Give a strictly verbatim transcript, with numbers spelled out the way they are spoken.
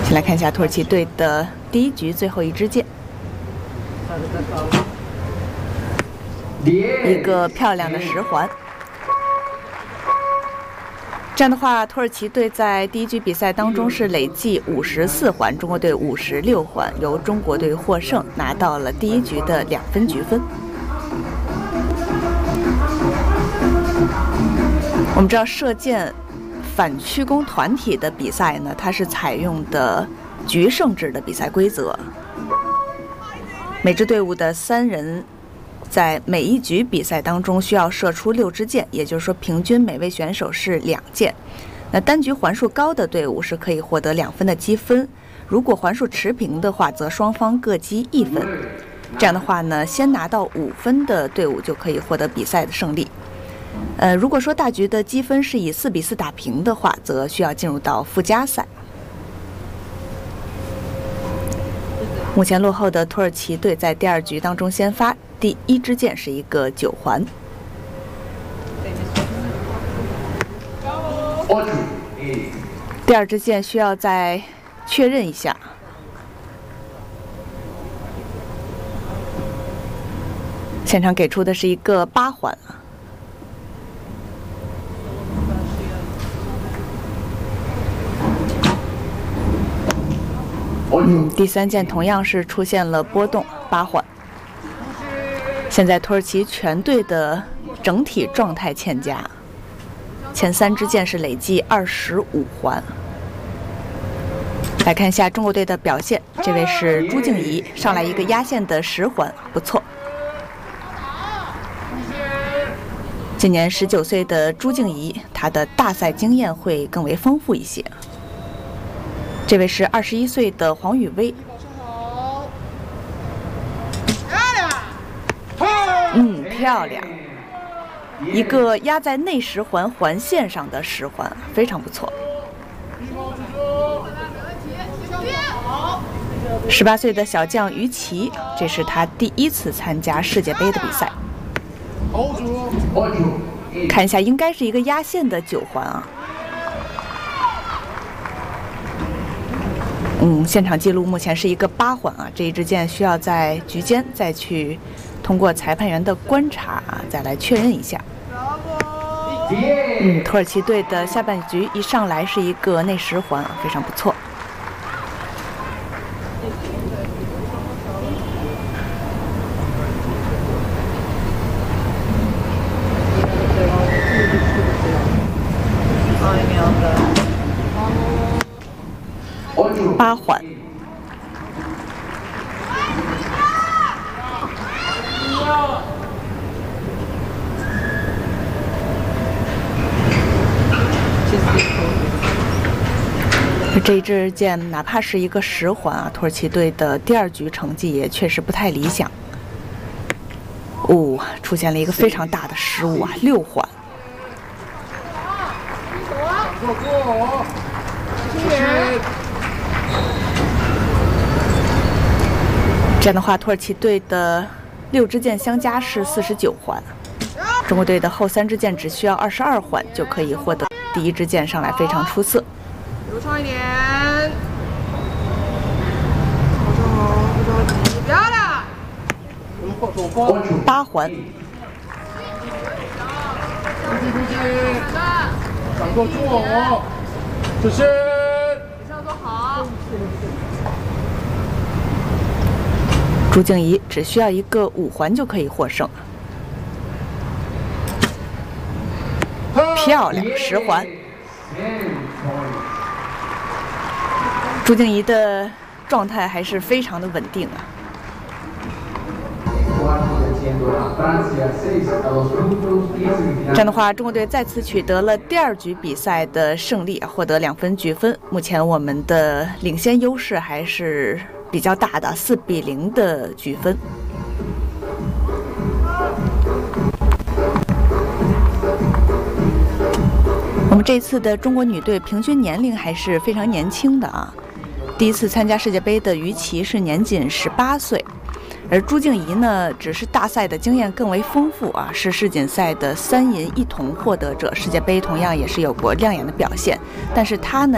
先来看一下土耳其队的第一局最后一支箭，一个漂亮的十环。这样的话，土耳其队在第一局比赛当中是累计五十四环，中国队五十六环，由中国队获胜，拿到了第一局的两分局分。我们知道射箭反曲弓团体的比赛呢，它是采用的局胜制的比赛规则，每支队伍的三人在每一局比赛当中需要射出六支箭，也就是说，平均每位选手是两箭。那单局环数高的队伍是可以获得两分的积分，如果环数持平的话，则双方各积一分。这样的话呢，先拿到五分的队伍就可以获得比赛的胜利。呃，如果说大局的积分是以四比四打平的话，则需要进入到附加赛。目前落后的土耳其队在第二局当中先发，第一支箭是一个九环。第二支箭需要再确认一下。现场给出的是一个八环。嗯，第三箭同样是出现了波动，八环。现在土耳其全队的整体状态欠佳，前三支箭是累计二十五环。来看一下中国队的表现，这位是朱静怡，上来一个压线的十环，不错。今年十九岁的朱静怡，她的大赛经验会更为丰富一些。这位是二十一岁的黄雨薇，嗯，漂亮，一个压在内十环环线上的十环，非常不错。十八岁的小将于琦，这是他第一次参加世界杯的比赛。看一下，应该是一个压线的九环啊。嗯，现场记录目前是一个八环啊，这一支箭需要在局间再去通过裁判员的观察啊，再来确认一下。嗯，土耳其队的下半局一上来是一个内十环啊，非常不错。八环。这一支箭哪怕是一个十环啊，土耳其队的第二局成绩也确实不太理想。哦，出现了一个非常大的失误啊，六环。这样的话，土耳其队的六支箭相加是四十九环，中国队的后三支箭只需要二十二环就可以获得第一支箭上来非常出色。 流畅一点，不要了。 八环。 掌舵住哦，这是。比赛做好。 朱静怡只需要一个五环就可以获胜，漂亮，十环。朱静怡的状态还是非常的稳定啊。这样的话，中国队再次取得了第二局比赛的胜利，获得两分局分。目前我们的领先优势还是比较大的，四比零的局分。我们这次的中国女队平均年龄还是非常年轻的啊。第一次参加世界杯的于琦是年仅十八岁。而朱静怡呢，只是大赛的经验更为丰富啊，是世锦赛的三银一铜获得者，世界杯同样也是有过亮眼的表现，但是她呢。